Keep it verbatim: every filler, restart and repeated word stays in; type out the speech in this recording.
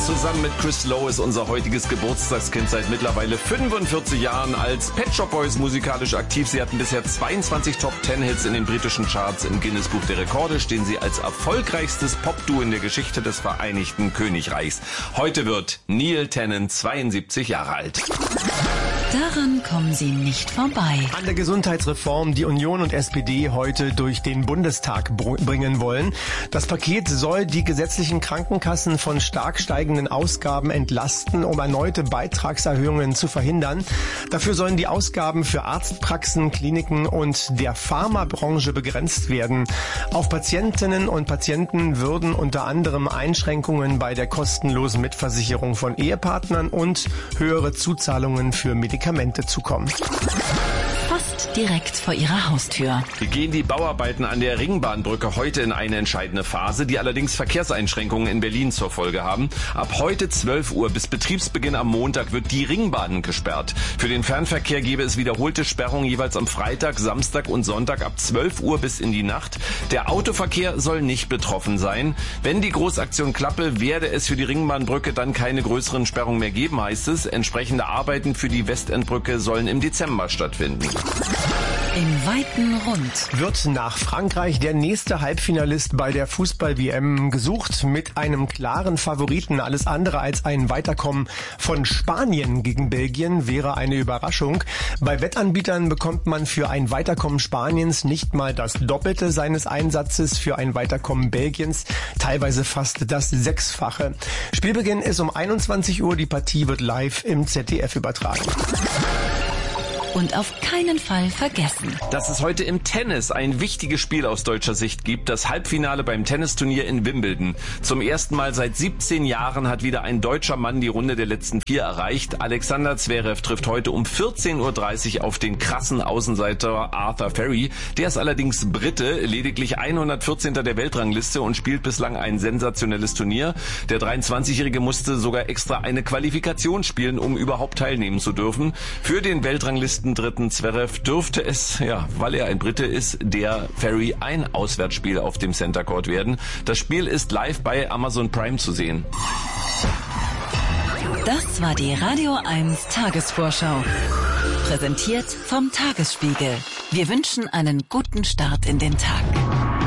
Zusammen mit Chris Lowe ist unser heutiges Geburtstagskind seit mittlerweile fünfundvierzig Jahren als Pet Shop Boys musikalisch aktiv. Sie hatten bisher zweiundzwanzig Top Ten Hits in den britischen Charts. Im Guinness Buch der Rekorde stehen sie als erfolgreichstes Popduo in der Geschichte des Vereinigten Königreichs. Heute wird Neil Tennant zweiundsiebzig Jahre alt. Daran kommen Sie nicht vorbei. An der Gesundheitsreform, die Union und S P D heute durch den Bundestag bringen wollen. Das Paket soll die gesetzlichen Krankenkassen von stark steigenden Ausgaben entlasten, um erneute Beitragserhöhungen zu verhindern. Dafür sollen die Ausgaben für Arztpraxen, Kliniken und der Pharmabranche begrenzt werden. Auf Patientinnen und Patienten würden unter anderem Einschränkungen bei der kostenlosen Mitversicherung von Ehepartnern und höhere Zuzahlungen für Medikamente zukommen. Fast direkt vor Ihrer Haustür. Wir gehen die Bauarbeiten an der Ringbahnbrücke heute in eine entscheidende Phase, die allerdings Verkehrseinschränkungen in Berlin zur Folge haben. Ab heute zwölf Uhr bis Betriebsbeginn am Montag wird die Ringbahn gesperrt. Für den Fernverkehr gäbe es wiederholte Sperrungen jeweils am Freitag, Samstag und Sonntag ab zwölf Uhr bis in die Nacht. Der Autoverkehr soll nicht betroffen sein. Wenn die Großaktion klappe, werde es für die Ringbahnbrücke dann keine größeren Sperrungen mehr geben, heißt es. Entsprechende Arbeiten für die Westendbrücke sollen im Dezember stattfinden. Im weiten Rund wird nach Frankreich der nächste Halbfinalist bei der Fußball-W M gesucht, mit einem klaren Favoriten. Alles andere als ein Weiterkommen von Spanien gegen Belgien wäre eine Überraschung. Bei Wettanbietern bekommt man für ein Weiterkommen Spaniens nicht mal das Doppelte seines Einsatzes, für ein Weiterkommen Belgiens teilweise fast das Sechsfache. Spielbeginn ist um einundzwanzig Uhr, die Partie wird live im Z D F übertragen. Und auf keinen Fall vergessen, dass es heute im Tennis ein wichtiges Spiel aus deutscher Sicht gibt, das Halbfinale beim Tennisturnier in Wimbledon. Zum ersten Mal seit siebzehn Jahren hat wieder ein deutscher Mann die Runde der letzten vier erreicht. Alexander Zverev trifft heute um vierzehn Uhr dreißig auf den krassen Außenseiter Arthur Ferry. Der ist allerdings Brite, lediglich hundertvierzehnter der Weltrangliste und spielt bislang ein sensationelles Turnier. Der dreiundzwanzigjährige musste sogar extra eine Qualifikation spielen, um überhaupt teilnehmen zu dürfen. Für den Weltranglisten dritten Zverev dürfte es, ja, weil er ein Brite ist, der Ferry ein Auswärtsspiel auf dem Center Court werden. Das Spiel ist live bei Amazon Prime zu sehen. Das war die Radio eins Tagesvorschau. Präsentiert vom Tagesspiegel. Wir wünschen einen guten Start in den Tag.